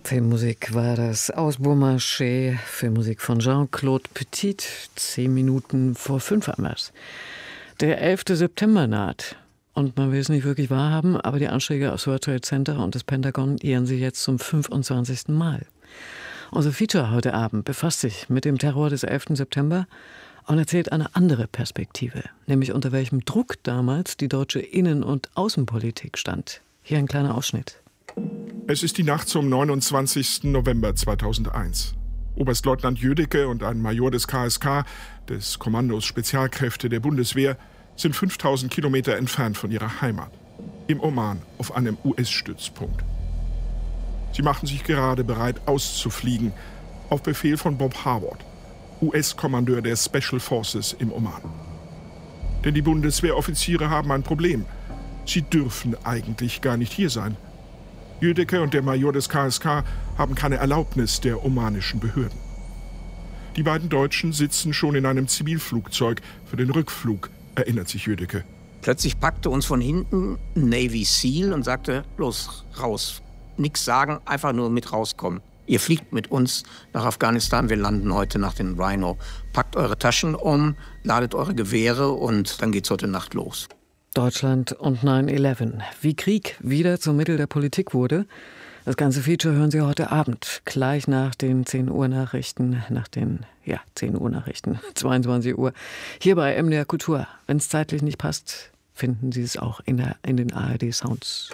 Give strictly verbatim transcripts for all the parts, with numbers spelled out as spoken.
Filmmusik war das aus Beaumarchais, Filmmusik von Jean-Claude Petit, zehn Minuten vor fünf haben wir's. Der elfte September naht und man will es nicht wirklich wahrhaben, aber die Anschläge aufs World Trade Center und das Pentagon jähren sich jetzt zum fünfundzwanzigsten Mal. Unser Feature heute Abend befasst sich mit dem Terror des elften September und erzählt eine andere Perspektive, nämlich unter welchem Druck damals die deutsche Innen- und Außenpolitik stand. Hier ein kleiner Ausschnitt. Es ist die Nacht zum neunundzwanzigsten November zweitausendeins. Oberstleutnant Jödecke und ein Major des K S K, des Kommandos Spezialkräfte der Bundeswehr, sind fünftausend Kilometer entfernt von ihrer Heimat, im Oman auf einem U S-Stützpunkt. Sie machen sich gerade bereit, auszufliegen, auf Befehl von Bob Harward, U S-Kommandeur der Special Forces im Oman. Denn die Bundeswehroffiziere haben ein Problem. Sie dürfen eigentlich gar nicht hier sein. Jödecke und der Major des K S K haben keine Erlaubnis der omanischen Behörden. Die beiden Deutschen sitzen schon in einem Zivilflugzeug für den Rückflug, erinnert sich Jödecke. Plötzlich packte uns von hinten ein Navy Seal und sagte, los, raus. Nix sagen, einfach nur mit rauskommen. Ihr fliegt mit uns nach Afghanistan, wir landen heute nach den Rhino. Packt eure Taschen um, ladet eure Gewehre und dann geht's heute Nacht los. Deutschland und neun elf. Wie Krieg wieder zum Mittel der Politik wurde. Das ganze Feature hören Sie heute Abend, gleich nach den zehn Uhr Nachrichten, nach den, ja, zehn Uhr Nachrichten, zweiundzwanzig Uhr, hier bei M D R Kultur. Wenn es zeitlich nicht passt, finden Sie es auch in, der, in den A R D Sounds.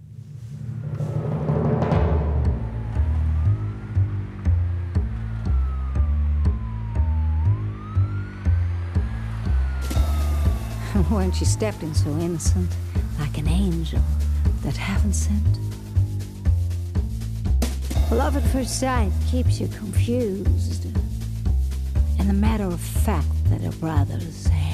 Weren't you stepped in so innocent, like an angel that heaven sent? Love at first sight keeps you confused, and the matter of fact that a brother's hand.